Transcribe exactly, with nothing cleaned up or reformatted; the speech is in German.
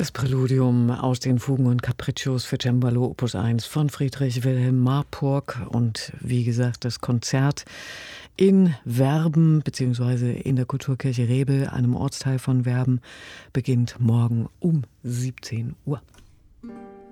Das Präludium aus den Fugen und Capriccios für Cembalo Opus eins von Friedrich Wilhelm Marburg und wie gesagt das Konzert in Werben bzw. in der Kulturkirche Rebel, einem Ortsteil von Werben, beginnt morgen um siebzehn Uhr.